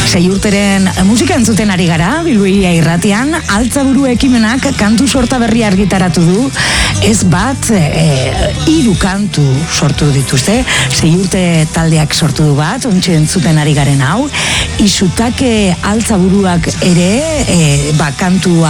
Sei urteren musika entzuten ari gara, Bilboia irratian, Altzaburu ekimenak kantu sorta berria argitaratu du, ez bat, 3 kantu sortu dituzte, 6 urte taldeak sortu du bat, ontsi entzuten ari garen hau, Isutake Altzaburuak ere, kantua